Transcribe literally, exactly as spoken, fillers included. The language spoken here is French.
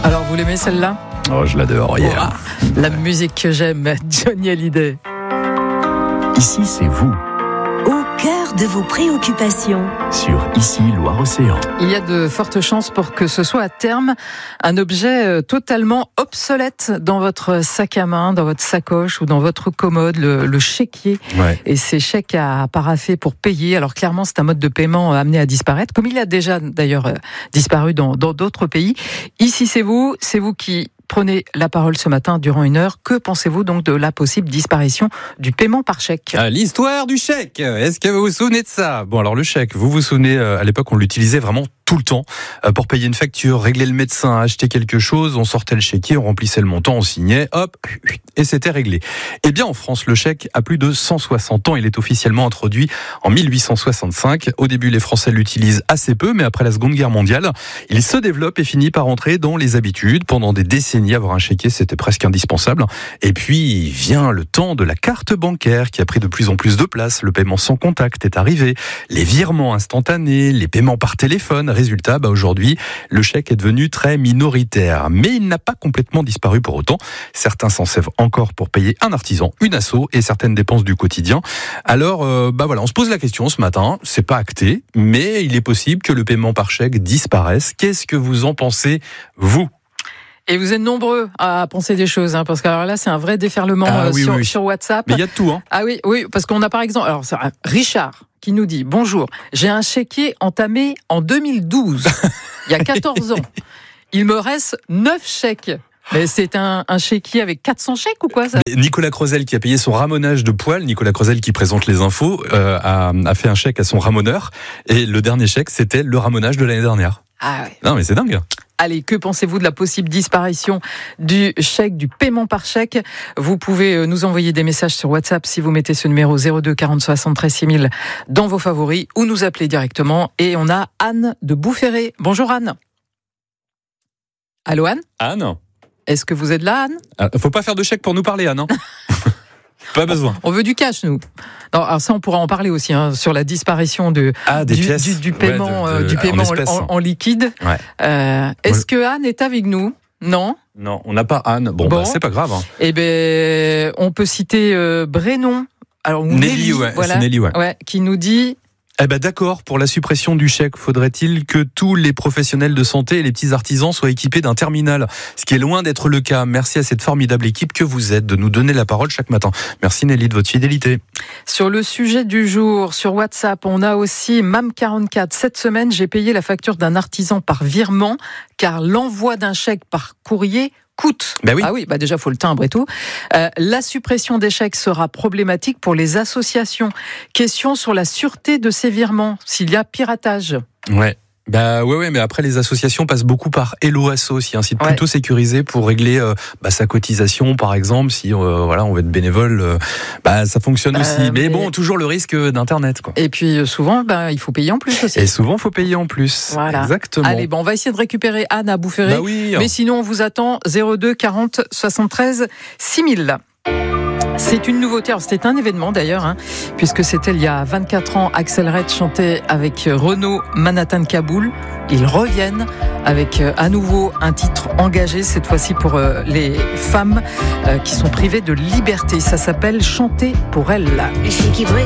Alors, vous l'aimez celle-là ? Oh, je l'adore, hier. Oh, la musique que j'aime, Johnny Hallyday. Ici, c'est vous. Au cœur de vos préoccupations. Sur Ici, Loire-Océan. Il y a de fortes chances pour que ce soit à terme un objet totalement obsolète dans votre sac à main, dans votre sacoche ou dans votre commode, le, le chéquier. Ouais. Et ces chèques à paraffer pour payer. Alors clairement, c'est un mode de paiement amené à disparaître, comme il a déjà d'ailleurs disparu dans, dans d'autres pays. Ici, c'est vous, c'est vous qui prenez la parole ce matin durant une heure. Que pensez-vous donc de la possible disparition du paiement par chèque ? Ah, l'histoire du chèque. Est-ce que vous vous souvenez de ça ? Bon, alors le chèque, vous vous souvenez, à l'époque, on l'utilisait vraiment tout le temps pour payer une facture, régler le médecin, acheter quelque chose. On sortait le chéquier, on remplissait le montant, on signait, hop, et c'était réglé. Eh bien, en France, le chèque a plus de cent soixante ans. Il est officiellement introduit en mille huit cent soixante-cinq. Au début, les Français l'utilisent assez peu, mais après la Seconde Guerre mondiale, il se développe et finit par entrer dans les habitudes. Pendant des décennies, avoir un chéquier, c'était presque indispensable. Et puis, vient le temps de la carte bancaire qui a pris de plus en plus de place. Le paiement sans contact est arrivé. Les virements instantanés, les paiements par téléphone. Résultat, bah aujourd'hui, le chèque est devenu très minoritaire. Mais il n'a pas complètement disparu pour autant. Certains s'en servent encore pour payer un artisan, une asso et certaines dépenses du quotidien. Alors, euh, bah voilà, on se pose la question ce matin. C'est pas acté, mais il est possible que le paiement par chèque disparaisse. Qu'est-ce que vous en pensez, vous ? Et vous êtes nombreux à penser des choses, hein, parce que alors là, c'est un vrai déferlement Ah, oui, sur, oui. sur WhatsApp. Mais il y a de tout, hein. Ah oui, oui, parce qu'on a par exemple, alors c'est Richard qui nous dit bonjour, j'ai un chéquier entamé en deux mille douze, il y a quatorze ans. Il me reste neuf chèques. Mais c'est un, un chéquier avec quatre cents chèques ou quoi ça ? Nicolas Crozel qui a payé son ramonage de poils, Nicolas Crozel qui présente les infos, euh, a, a fait un chèque à son ramoneur. Et le dernier chèque, c'était le ramonage de l'année dernière. Ah ouais. Non mais c'est dingue. Allez, que pensez-vous de la possible disparition du chèque, du paiement par chèque ? Vous pouvez nous envoyer des messages sur WhatsApp si vous mettez ce numéro zéro deux quarante soixante-treize six mille dans vos favoris ou nous appeler directement. Et on a Anne de Boufféré. Bonjour Anne. Allô Anne ? Anne ? Est-ce que vous êtes là Anne ? Ah, faut pas faire de chèque pour nous parler, Anne. Hein. Pas besoin. On veut du cash, nous. Non, alors ça, on pourra en parler aussi, hein, sur la disparition de, ah, des du, pièces. du, du paiement, Ouais, de, de, euh, du paiement en, espèces, en, hein. en liquide. Ouais. Euh, est-ce que Anne est avec nous ? Non ? Non, on n'a pas Anne. Bon, Bon. bah, c'est pas grave. Hein. Eh ben, on peut citer euh, Brénon. Alors, ou Nelly, Nelly, ouais, voilà, c'est Nelly, ouais. ouais, qui nous dit... Eh ben d'accord, pour la suppression du chèque, faudrait-il que tous les professionnels de santé et les petits artisans soient équipés d'un terminal, ce qui est loin d'être le cas. Merci à cette formidable équipe que vous êtes de nous donner la parole chaque matin. Merci Nelly de votre fidélité. Sur le sujet du jour, sur WhatsApp, on a aussi Mam quarante-quatre. Cette semaine, j'ai payé la facture d'un artisan par virement, car l'envoi d'un chèque par courrier coûte. Ben oui. Ah oui, bah déjà faut le timbre et tout. Euh, la suppression des chèques sera problématique pour les associations. Question sur la sûreté de ces virements, s'il y a piratage. Ouais. Bah ouais ouais mais après les associations passent beaucoup par Hello Asso aussi, un site Ouais. plutôt sécurisé pour régler euh, bah, sa cotisation par exemple si euh, voilà on veut être bénévole euh, bah ça fonctionne Euh, aussi mais, mais- bon toujours le risque d'internet quoi. Et puis euh, souvent, bah, il faut payer en plus aussi. Et souvent faut payer en plus. Voilà. Exactement. Allez, bon, on va essayer de récupérer Anne à Boufféré. Bah oui. Mais sinon, on vous attend zéro deux quarante soixante-treize six mille. C'est une nouveauté, alors c'était un événement d'ailleurs, hein, puisque c'était il y a vingt-quatre ans, Axel Red chantait avec Renaud Manhattan Kaboul. Ils reviennent avec euh, à nouveau un titre engagé, cette fois-ci pour euh, les femmes euh, qui sont privées de liberté. Ça s'appelle Chanter pour elles. Les filles qui brillent